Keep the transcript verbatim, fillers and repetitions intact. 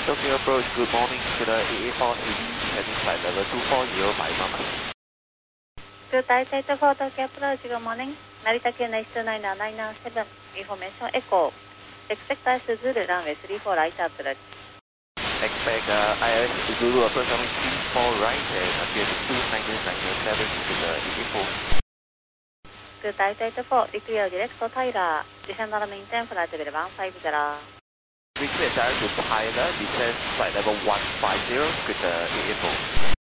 Tokyo approach, good morning to the A A four C D, heading flight level two four zero by Mama. Good day, Delta four Tokyo approach, good morning. Narita Q nine two nine nine nine seven, information echo. Expect I S Zulu runway three four right approach. Expect uh, I S Zulu approach runway three four right and appear to two nine nine seven to the A A four. Good day, Delta four, declare direct to Tyler. Descend on maintain flight level one five zero. We clear direct to Tyler, descend flight level one five zero, good uh, A A four.